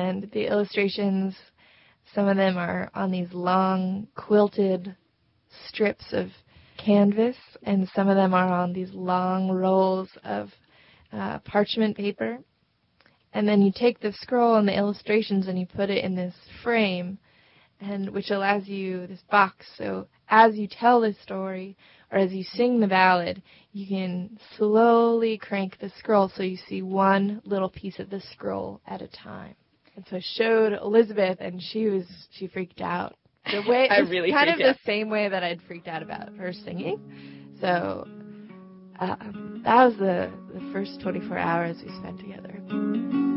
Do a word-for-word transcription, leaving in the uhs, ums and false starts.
And the illustrations, some of them are on these long quilted strips of canvas, and some of them are on these long rolls of uh, parchment paper. And then you take the scroll and the illustrations and you put it in this frame, and which allows you this box. So as you tell the story or as you sing the ballad, you can slowly crank the scroll so you see one little piece of the scroll at a time. And so I showed Elizabeth, and she was she freaked out. The way I really kind of freaked out. the same way that I'd freaked out about her singing. So uh, that was the the first twenty-four hours we spent together.